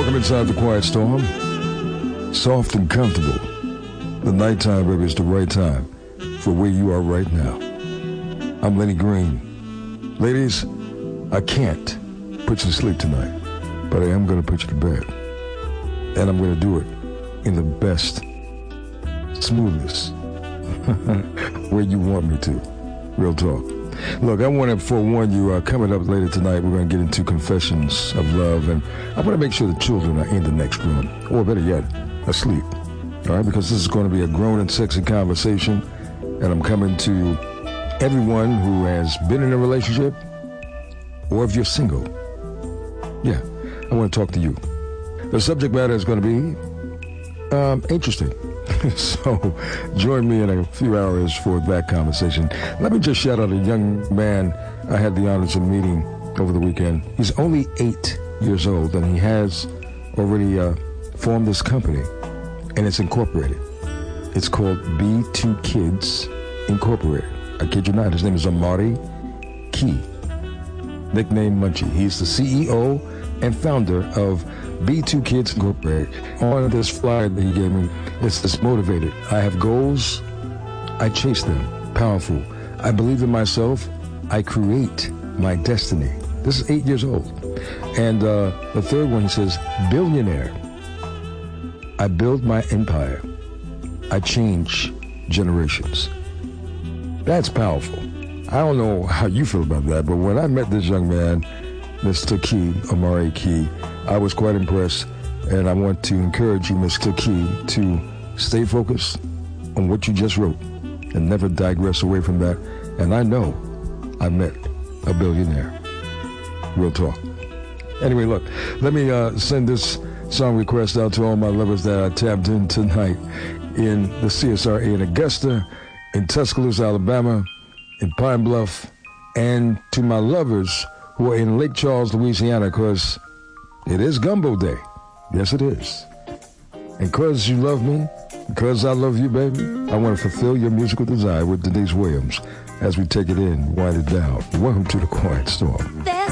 Welcome inside the Quiet Storm. Soft and comfortable. The nighttime, baby, is the right time for where you are right now. I'm Lenny Green. Ladies, I can't put you to sleep tonight, but I am going to put you to bed. And I'm going to do it in the best smoothness where you want me to. Real talk. Look, I want to forewarn you, coming up later tonight, we're going to get into confessions of love, and I want to make sure the children are in the next room, or better yet, asleep. All right, because this is going to be a grown and sexy conversation, and I'm coming to everyone who has been in a relationship, or if you're single. Yeah, I want to talk to you. The subject matter is going to be interesting. So join me in a few hours for that conversation. Let me just shout out a young man I had the honors of meeting over the weekend. He's only 8 years old, and he has already formed this company, and it's incorporated. It's called B2 Kids Incorporated. I kid you not. His name is Amari Key, nicknamed Munchie. He's the CEO and founder of B2 Kids Incorporated. On this flyer that he gave me, it's this motivated. I have goals. I chase them. Powerful. I believe in myself. I create my destiny. This is 8 years old. And the third one, he says, billionaire. I build my empire. I change generations. That's powerful. I don't know how you feel about that, but when I met this young man, Mr. Key, Amari Key, I was quite impressed, and I want to encourage you, Mr. Key, to stay focused on what you just wrote and never digress away from that. And I know I met a billionaire. Real talk. Anyway, look, let me send this song request out to all my lovers that I tapped in tonight in the CSRA in Augusta, in Tuscaloosa, Alabama, in Pine Bluff, and to my lovers who are in Lake Charles, Louisiana, because it is Gumbo Day. Yes, it is. And because you love me, because I love you, baby, I want to fulfill your musical desire with Denise Williams as we take it in, wind it down. Welcome to the Quiet Storm.